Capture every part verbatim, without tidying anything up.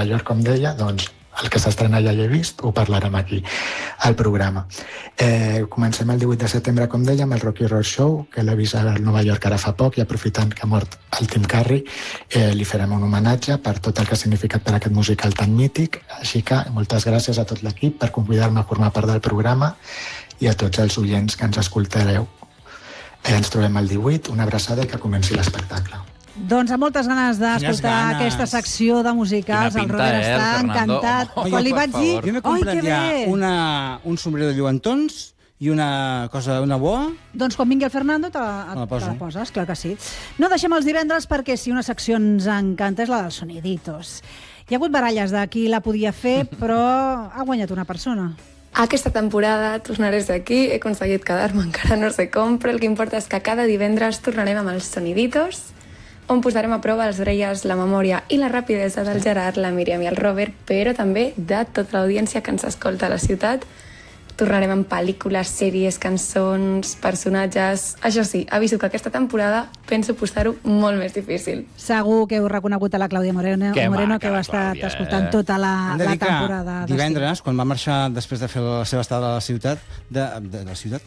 Nova York, com deia, doncs el que s'estrena ja l'he vist, ho parlarem aquí al programa. Eh, comencem el divuit de setembre, com deia, amb el Rocky Horror Show, que l'he vist a Nova York ara fa poc, i aprofitant que ha mort el Tim Curry, eh, li farem un homenatge per tot el que ha significat per aquest musical tan mític. Així que moltes gràcies a tot l'equip per convidar-me a formar part del programa i a tots els oients que ens escoltareu. Eh, ens trobem el divuit, una abraçada i que comenci l'espectacle. Doncs amb moltes ganes d'escoltar aquesta secció de musicals. El Robert està encantat. Quan li vaig dir... Jo m'he comprat ja una, un sombrero de lluentons i una cosa, una boa. Doncs quan vingui el Fernando te la, te la poses, clar que sí. No deixem els divendres perquè si una secció ens encanta és la dels soniditos. Hi ha hagut baralles de qui la podia fer, però ha guanyat una persona. Aquesta temporada tornaré aquí, he aconseguit quedar-me, encara no sé com, però el que importa és que cada divendres tornarem amb els soniditos, on posarem a prova les orelles, la memòria i la rapidesa del Gerard, la Míriam i el Robert, però també de tota l'audiència que ens escolta a la ciutat. Tornarem amb pel·lícules, sèries, cançons, personatges... Això sí, aviso que aquesta temporada penso posar-ho molt més difícil. Segur que heu reconegut a la Clàudia Moreno, que, Moreno, que heu estat Clàudia, escoltant eh? tota la, la temporada. Divendres, quan va marxar després de fer la seva estada a la ciutat, de, de, de la ciutat,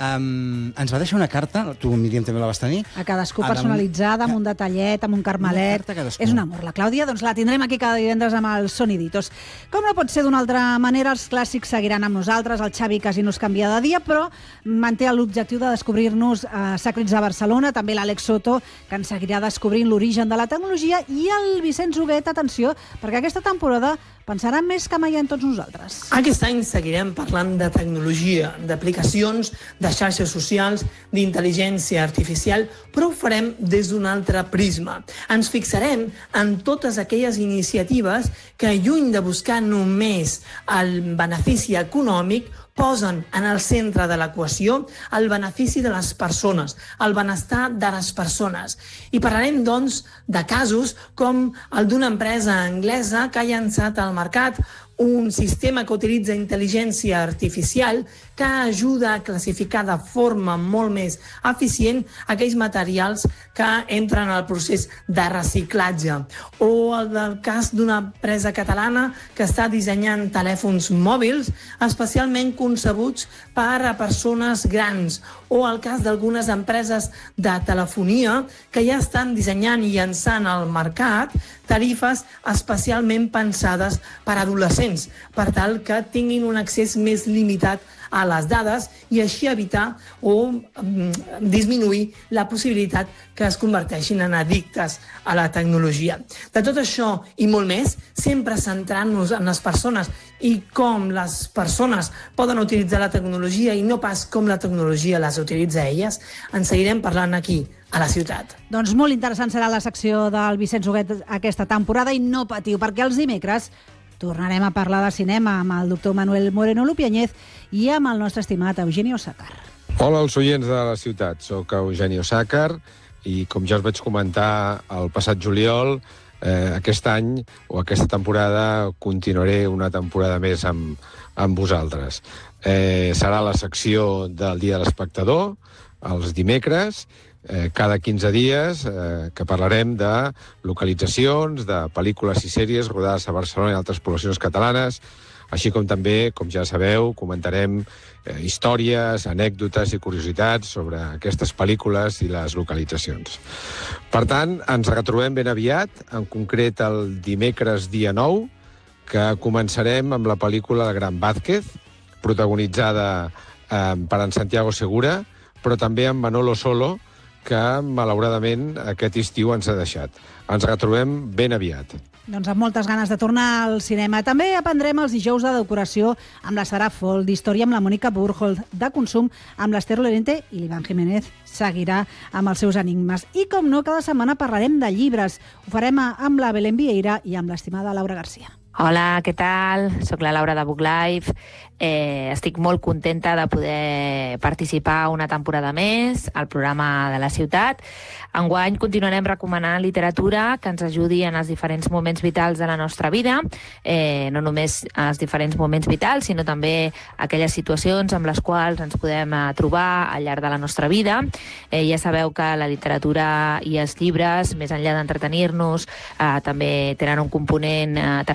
Um, ens va deixar una carta, tu, Míriam, també la vas tenir. A cadascú personalitzada, amb un detallet, amb un carmelet. És un amor. La Clàudia, doncs la tindrem aquí cada divendres amb els soniditos. Com no pot ser d'una altra manera, els clàssics seguiran amb nosaltres. El Xavi quasi no es canvia de dia, però manté l'objectiu de descobrir-nos a Sàcrits de Barcelona, també l'Àlex Soto, que ens seguirà descobrint l'origen de la tecnologia, i el Vicenç Huguet, atenció, perquè aquesta temporada pensaran més que mai en tots nosaltres. Aquest any seguirem parlant de tecnologia, d'aplicacions, de xarxes socials, d'intel·ligència artificial, però ho farem des d'un altre prisma. Ens fixarem en totes aquelles iniciatives que, lluny de buscar només el benefici econòmic, posen en el centre de l'equació el benefici de les persones, el benestar de les persones. I parlarem, doncs, de casos com el d'una empresa anglesa que ha llançat al mercat un sistema que utilitza intel·ligència artificial que ajuda a classificar de forma molt més eficient aquells materials que entren al procés de reciclatge. O el del cas d'una empresa catalana que està dissenyant telèfons mòbils especialment concebuts per a persones grans. O el cas d'algunes empreses de telefonia que ja estan dissenyant i llançant al mercat tarifes especialment pensades per a adolescents, per tal que tinguin un accés més limitat a les dades i així evitar o um, disminuir la possibilitat que es converteixin en addictes a la tecnologia. De tot això i molt més, sempre centrant-nos en les persones i com les persones poden utilitzar la tecnologia i no pas com la tecnologia les utilitza elles, en seguirem parlant aquí, a la ciutat. Doncs molt interessant serà la secció del Vicenç Huguet aquesta temporada i no patiu, perquè els dimecres tornarem a parlar de cinema amb el doctor Manuel Moreno Lupiáñez i amb el nostre estimat Eugeni Osàcar. Hola als oients de la ciutat, soc Eugeni Osàcar i com ja us vaig comentar el passat juliol, eh, aquest any o aquesta temporada continuaré una temporada més amb, amb vosaltres. Eh, serà la secció del Dia de l'Espectador, els dimecres, Eh, cada quinze dies eh, que parlarem de localitzacions, de pel·lícules i sèries rodades a Barcelona i altres poblacions catalanes, així com també, com ja sabeu, comentarem eh, històries, anècdotes i curiositats sobre aquestes pel·lícules i les localitzacions. Per tant, ens retrobem ben aviat, en concret el dimecres dia nou, que començarem amb la pel·lícula El Gran Vázquez, protagonitzada eh, per en Santiago Segura, però també amb Manolo Solo, que malauradament aquest estiu ens ha deixat. Ens retrobem ben aviat. Doncs amb moltes ganes de tornar al cinema. També aprendrem els dijous de decoració amb la Sara Fol, d'història amb la Mònica Burhold, de consum amb l'Ester Lorente i l'Ivan Jiménez seguirà amb els seus enigmes. I com no, cada setmana parlarem de llibres. Ho farem amb la Belén Vieira i amb l'estimada Laura Garcia. Hola, què tal? Soc la Laura de Book Life. Eh, estic molt contenta de poder participar una temporada més al programa de la ciutat. Enguany continuarem recomanant literatura que ens ajudi en els diferents moments vitals de la nostra vida, eh, no només en els diferents moments vitals, sinó també aquelles situacions amb les quals ens podem eh, trobar al llarg de la nostra vida. Eh, ja sabeu que la literatura i els llibres, més enllà d'entretenir-nos, eh, també tenen un component eh, terapèutic